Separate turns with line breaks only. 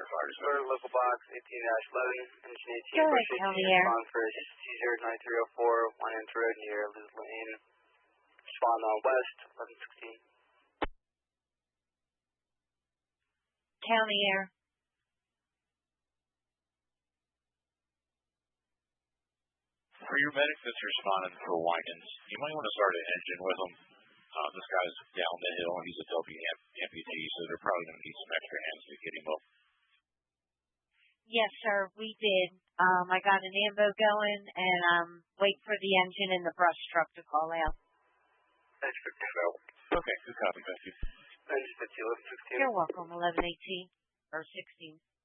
Sir, local box 18-11, engine 18,
Go ahead, County Air.
respond for C09304, 1 Inter Road near Liz Lane. Respond on west, 1116.
County Air.
For your medic that's responding for Winans, you might want to start an engine with him. This guy's down the hill, and he's a W amputee, so they're probably going to need some extra hands to get him up.
Yes, sir, we did. I got an ambo going, and wait for the engine and the brush truck to call out.
Thanks for the
Okay, good copy, thank you.
Engine 15, 1116.
You're welcome, 1118 or 16.